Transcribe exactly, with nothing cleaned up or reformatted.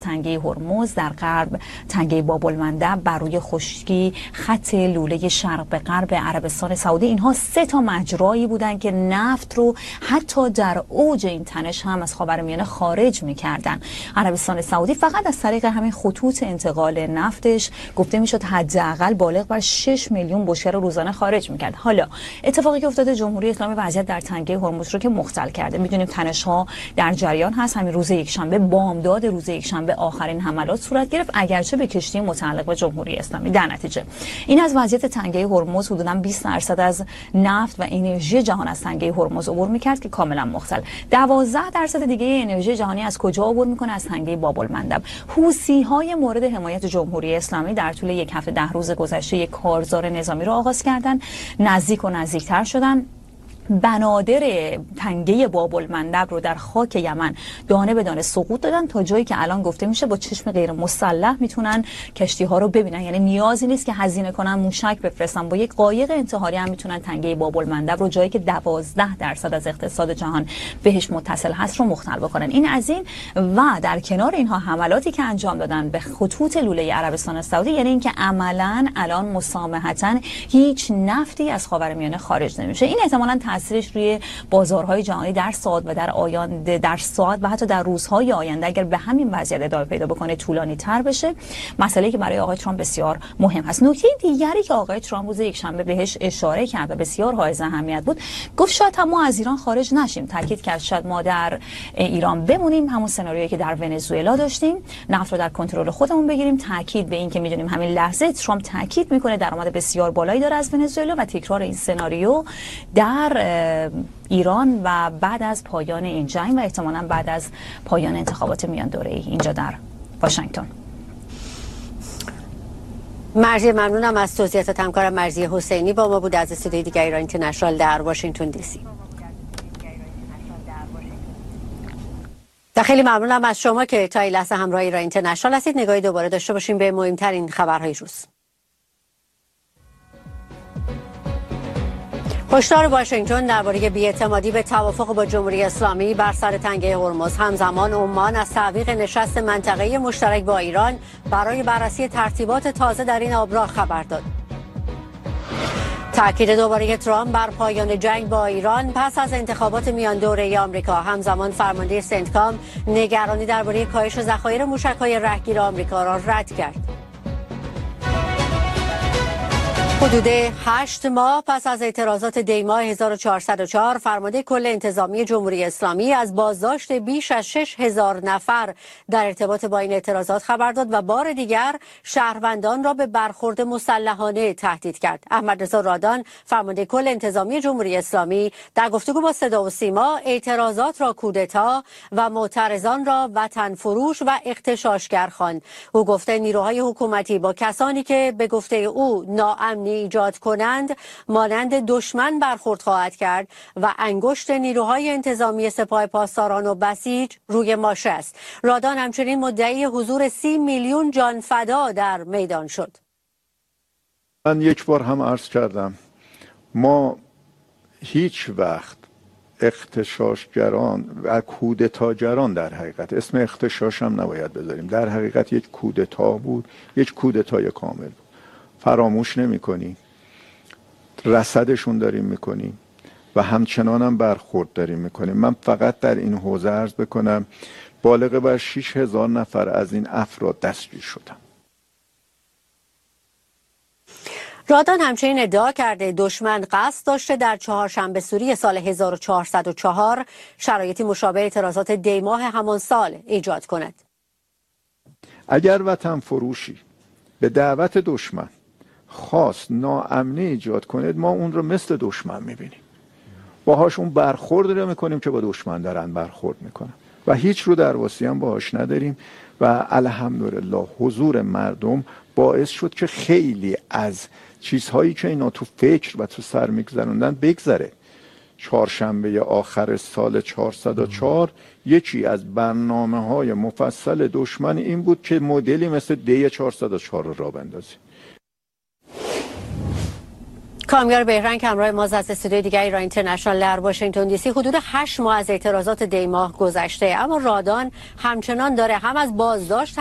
تنگه هرمز، در غرب تنگه باب المندب، بر روی خشکی خط لوله شرق به غرب عربستان سعودی. اینها سه تا مجرایی بودن که نفت رو حتی در اوج این تنش هم از خاورمیانه خارج می‌کردن. عربستان سعودی فقط از طریق همین خطوط انتقال نفتش گفته میشد حداقل بالغ بر شش میلیون بشکه روزانه خارج می‌کرد. حالا اتفاقی که افتاده، جمهوری اسلامی وضعیت در تنگه هرمز رو که مختل کرده. می‌دونیم تنش‌ها در جریان هست. همین روز یکشنبه، بامداد روز یکشنبه، آخرین حملات صورت گرفت، اگرچه به کشتی متعلق به جمهوری اسلامی. در نتیجه این از وضعیت تنگه هرمز، حدوداً بیست درصد از نفت و انرژی جهان از تنگه هرمز عبور می‌کرد که کاملا مختل. دوازده درصد دیگه انرژی جهانی از کجا عبور می‌کنه؟ از تنگه باب المندب. حوثی‌های مورد حمایت جمهوری اسلامی در طول یک هفته ده روز گذشته یک کارزار نظامی رو آغاز کردن، نزدیک و نزدیکتر شدن. بنادر تنگه باب المندب رو در خاک یمن دانه به دانه سقوط دادن، تا جایی که الان گفته میشه با چشم غیر مسلح میتونن کشتی ها رو ببینن. یعنی نیازی نیست که هزینه کنن موشک بفرستن، با یک قایق انتحاری هم میتونن تنگه باب المندب رو، جایی که دوازده درصد از اقتصاد جهان بهش متصل هست، رو مختل بکنن. این از این. و در کنار اینها حملاتی که انجام دادن به خطوط لوله عربستان سعودی، یعنی اینکه عملاً الان مسامحتاً هیچ نفتی از خاورمیانه خارج نمیشه. این احتمالاً تاثیرش روی بازارهای جهانی در ساعات و در آینده، در ساعت و حتی در روزهای آینده، اگر به همین وضعیت ادامه پیدا بکنه، طولانی تر بشه. مسئله‌ای که برای آقای ترامپ بسیار مهم است. نکته دیگری که آقای ترامپ روز یکشنبه بهش اشاره کرد و بسیار حائز اهمیت بود، گفت شاید هم ما از ایران خارج نشیم. تاکید کرد شاید ما در ایران بمونیم، همون سناریویی که در ونزوئلا داشتیم، نفت رو در کنترل خودمون بگیریم. تاکید به این که می‌دونیم همین لحظه ترامپ تاکید می‌کنه درآمد بسیار بالایی داره از ونزوئلا و تکرار این سناریو در ایران و بعد از پایان این جنگ و احتمالاً بعد از پایان انتخابات میان دوره‌ای اینجا در واشنگتن. مرزی ممنونم از توضیحات همکارم مرزی حسینی با ما بود از استودیوی دیگر ایران اینترنشنال در واشنگتن دی سی. خیلی ممنونم از شما که تا این لحظه همراه ایران اینترنشنال هستید. نگاهی دوباره داشته باشیم به مهمترین خبرهای روز. هشدار واشنگتن درباره بی‌اعتمادی به توافق با جمهوری اسلامی بر سر تنگه هرمز. همزمان عمان از تعویق نشست منطقه‌ای مشترک با ایران برای بررسی ترتیبات تازه در این آبراه خبر داد. تاکید دوباره ترامپ بر پایان جنگ با ایران پس از انتخابات میان دوره‌ای آمریکا. همزمان فرمانده سنتکام نگرانی درباره کاهش ذخایر موشک‌های رهگیر آمریکا را رد کرد. حدود هشت ماه پس از اعتراضات دی‌ماه هزار و چهارصد و چهار، فرمانده کل انتظامی جمهوری اسلامی از بازداشت بیش از شش هزار نفر در ارتباط با این اعتراضات خبر داد و بار دیگر شهروندان را به برخورد مسلحانه تهدید کرد. احمدرضا رادان، فرمانده کل انتظامی جمهوری اسلامی، در گفتگو با صدا و سیما اعتراضات را کودتا و معترضان را وطن فروش و اغتشاشگر خواند. او گفته نیروهای حکومتی با کسانی که به گفته او ناامنی ایجاد کنند مانند دشمن برخورد خواهد کرد و انگشت نیروهای انتظامی سپاه پاسداران و بسیج روی ماشه است. رادان همچنین مدعی حضور سی میلیون جان فدا در میدان شد. من یک بار هم عرض کردم ما هیچ وقت اغتشاشگران و کودتاگران، در حقیقت اسم اغتشاش هم نباید بذاریم، در حقیقت یک کودتا بود، یک کودتای کامل بود، فراموش نمی کنی، رصدشون داریم میکنیم و همچنان هم برخورد داریم میکنیم. من فقط در این حوزه عرض بکنم بالغ بر شش هزار نفر از این افراد دستگیر شدن. رادان همچنین ادعا کرده دشمن قصد داشته در چهارشنبه سوری سال هزار و چهارصد و چهار شرایطی مشابه اعتراضات دی‌ماه همان سال ایجاد کند. اگر وطن فروشی به دعوت دشمن خواست ناامنی ایجاد کنید، ما اون رو مثل دشمن میبینیم، باهاش اون برخورد رو میکنیم که با دشمن دارن برخورد میکنن و هیچ رو درواسی هم باهاش نداریم و الحمدلله حضور مردم باعث شد که خیلی از چیزهایی که اینا تو فکر و تو سر میگذروندن بگذره. چهارشنبه آخر سال چهارصد و چهار یکی از برنامه‌های مفصل دشمن این بود که مدلی مثل دی چهارصد و چهار رو راه بندازه. کامیار بهرنگ همراه ما از استودیوی دیگری ایران اینترنشنال در واشنگتن دی سی. حدود هشت ماه از اعتراضات دی ماه گذشته، اما رادان همچنان داره هم از بازداشت